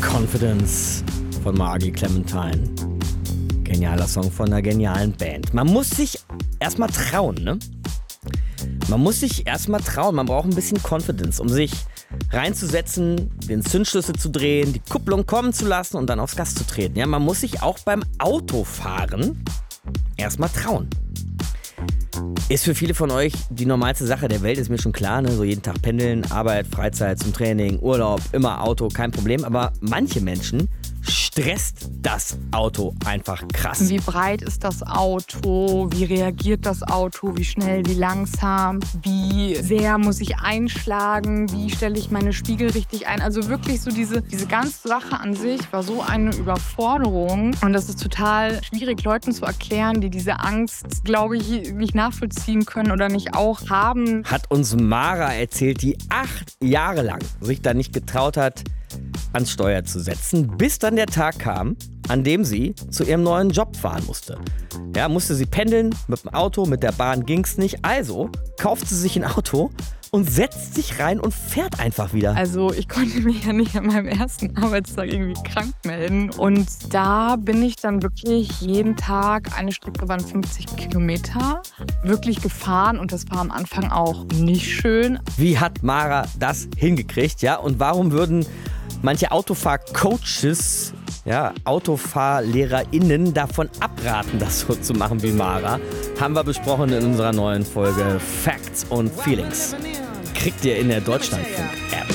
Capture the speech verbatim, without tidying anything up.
Confidence von Margie Clementine. Genialer Song von einer genialen Band. Man muss sich erstmal trauen, ne? Man muss sich erstmal trauen. Man braucht ein bisschen Confidence, um sich reinzusetzen, den Zündschlüssel zu drehen, die Kupplung kommen zu lassen und dann aufs Gas zu treten. Ja, man muss sich auch beim Autofahren erstmal trauen. Ist für viele von euch die normalste Sache der Welt, ist mir schon klar, ne? So jeden Tag pendeln, Arbeit, Freizeit, zum Training, Urlaub, immer Auto, kein Problem. Aber manche Menschen stresst das Auto einfach krass. Wie breit ist das Auto? Wie reagiert das Auto? Wie schnell, wie langsam? Wie sehr muss ich einschlagen? Wie stelle ich meine Spiegel richtig ein? Also wirklich so diese, diese ganze Sache an sich war so eine Überforderung. Und das ist total schwierig, Leuten zu erklären, die diese Angst, glaube ich, nicht nachvollziehen können oder nicht auch haben. Hat uns Mara erzählt, die acht Jahre lang sich da nicht getraut hat, ans Steuer zu setzen, bis dann der Tag kam, an dem sie zu ihrem neuen Job fahren musste. Ja, musste sie pendeln, mit dem Auto, mit der Bahn ging's nicht. Also kauft sie sich ein Auto und setzt sich rein und fährt einfach wieder. Also ich konnte mich ja nicht an meinem ersten Arbeitstag irgendwie krank melden. Und da bin ich dann wirklich jeden Tag, eine Strecke waren fünfzig Kilometer, wirklich gefahren. Und das war am Anfang auch nicht schön. Wie hat Mara das hingekriegt? Ja, und warum würden manche Autofahrcoaches, ja, AutofahrlehrerInnen davon abraten, das so zu machen wie Mara? Haben wir besprochen in unserer neuen Folge Facts und Feelings. Kriegt ihr in der Deutschlandfunk-App.